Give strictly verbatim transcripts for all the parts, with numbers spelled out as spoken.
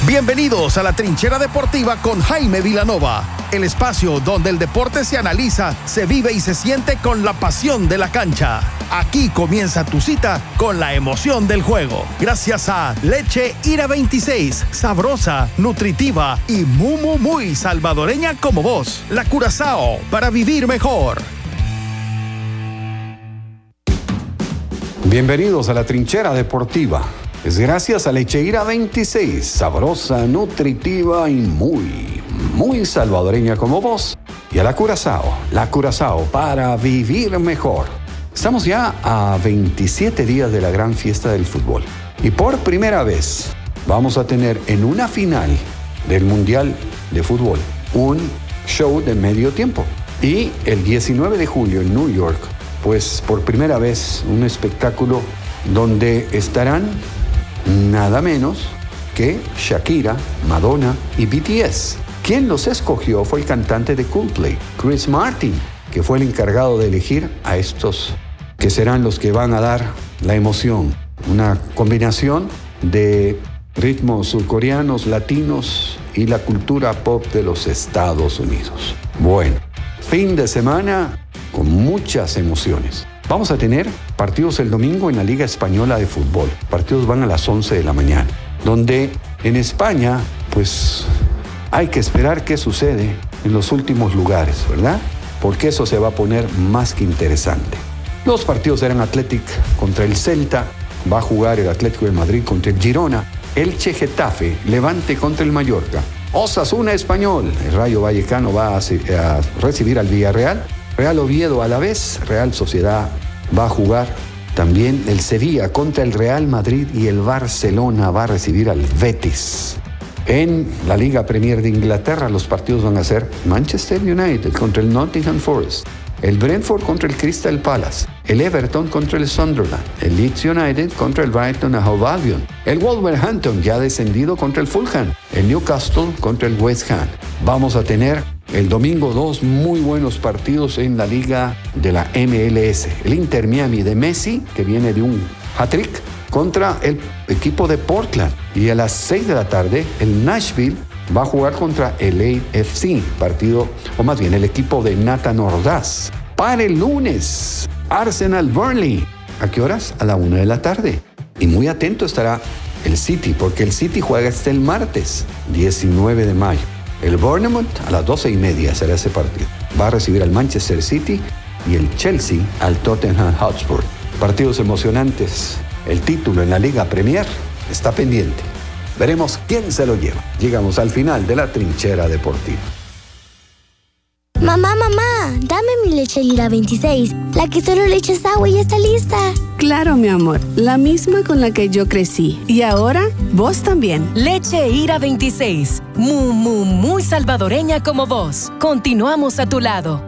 Bienvenidos a la Trinchera Deportiva con Jaime Vilanova, el espacio donde el deporte se analiza, se vive y se siente con la pasión de la cancha. Aquí comienza tu cita con la emoción del juego. Gracias a Leche Ira veintiséis, sabrosa, nutritiva y muy, muy, muy salvadoreña como vos. La Curazao, para vivir mejor. Bienvenidos a la Trinchera Deportiva. Es gracias a Leche Ira veintiséis, sabrosa, nutritiva y muy, muy salvadoreña como vos. Y a la Curazao, la Curazao para vivir mejor. Estamos ya a veintisiete días de la gran fiesta del fútbol. Y por primera vez vamos a tener en una final del Mundial de Fútbol un show de medio tiempo. Y el diecinueve de julio en New York, pues por primera vez un espectáculo donde estarán nada menos que Shakira, Madonna y B T S. Quien los escogió fue el cantante de Coldplay, Chris Martin, que fue el encargado de elegir a estos que serán los que van a dar la emoción. Una combinación de ritmos surcoreanos, latinos y la cultura pop de los Estados Unidos. Bueno, fin de semana con muchas emociones. Vamos a tener partidos el domingo en la Liga Española de Fútbol. Partidos van a las once de la mañana, donde en España, pues hay que esperar qué sucede en los últimos lugares, ¿verdad? Porque eso se va a poner más que interesante. Los partidos eran Athletic contra el Celta, va a jugar el Atlético de Madrid contra el Girona, Elche Getafe, Levante contra el Mallorca, Osasuna Español, el Rayo Vallecano va a, a recibir al Villarreal, Real Oviedo a la vez, Real Sociedad va a jugar también el Sevilla contra el Real Madrid y el Barcelona va a recibir al Betis. En la Liga Premier de Inglaterra los partidos van a ser Manchester United contra el Nottingham Forest, el Brentford contra el Crystal Palace, el Everton contra el Sunderland, el Leeds United contra el Brighton and Hove Albion, el Wolverhampton ya descendido contra el Fulham, el Newcastle contra el West Ham. Vamos a tener el domingo dos muy buenos partidos en la liga de la M L S. El Inter Miami de Messi, que viene de un hat-trick, contra el equipo de Portland. Y a las seis de la tarde, el Nashville va a jugar contra el L A F C, partido, o más bien el equipo de Nathan Ordaz. Para el lunes, Arsenal Burnley. ¿A qué horas? A la una de la tarde. Y muy atento estará el City, porque el City juega hasta el martes, diecinueve de mayo. El Bournemouth a las doce y media será ese partido. Va a recibir al Manchester City y el Chelsea al Tottenham Hotspur. Partidos emocionantes. El título en la Liga Premier está pendiente. Veremos quién se lo lleva. Llegamos al final de la Trinchera Deportiva. Mamá, mamá, dame mi Leche Ira veintiséis, la que solo le echas agua y ya está lista. Claro, mi amor, la misma con la que yo crecí. Y ahora, vos también. Leche Ira veintiséis, muy, muy, muy salvadoreña como vos. Continuamos a tu lado.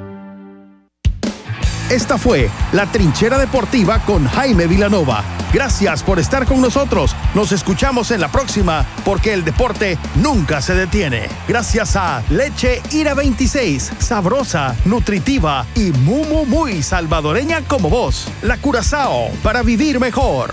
Esta fue la Trinchera Deportiva con Jaime Vilanova. Gracias por estar con nosotros. Nos escuchamos en la próxima, porque el deporte nunca se detiene. Gracias a Leche Ira veintiséis, sabrosa, nutritiva y muy, muy, muy salvadoreña como vos. La Curazao, para vivir mejor.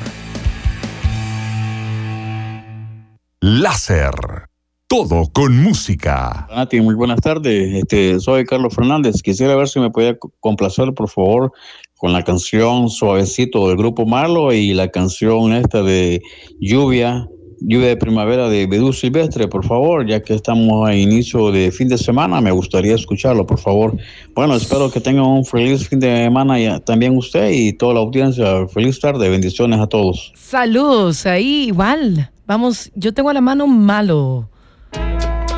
Láser. Todo con música. Nati, muy buenas tardes. Este, soy Carlos Fernández. Quisiera ver si me podía complacer, por favor, con la canción Suavecito del Grupo Marlo y la canción esta de Lluvia, Lluvia de Primavera de Bedú Silvestre, por favor, ya que estamos a inicio de fin de semana, me gustaría escucharlo, por favor. Bueno, espero que tengan un feliz fin de semana y también usted y toda la audiencia. Feliz tarde, bendiciones a todos. Saludos, ahí igual. Vamos, yo tengo a la mano malo.